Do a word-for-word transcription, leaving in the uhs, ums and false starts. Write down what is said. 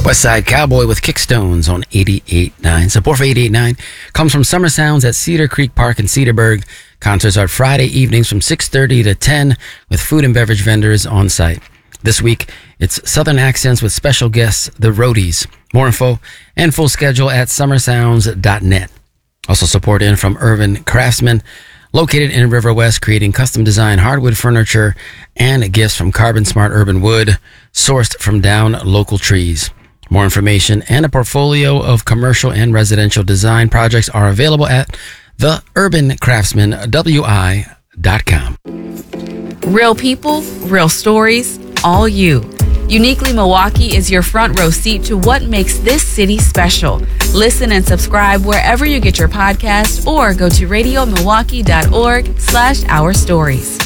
West Side Cowboy with Kickstones on eighty-eight point nine. Support for eighty-eight point nine comes from Summer Sounds at Cedar Creek Park in Cedarburg. Concerts are Friday evenings from six thirty to ten with food and beverage vendors on site. This week, it's Southern Accents with special guests, the Roadies. More info and full schedule at summer sounds dot net. Also support in from Urban Craftsman, located in River West, creating custom design hardwood furniture and gifts from Carbon Smart Urban Wood, sourced from down local trees. More information and a portfolio of commercial and residential design projects are available at the urban craftsman w i dot com. Real people, real stories, all you. Uniquely Milwaukee is your front row seat to what makes this city special. Listen and subscribe wherever you get your podcast or go to radio milwaukee dot org slash our stories.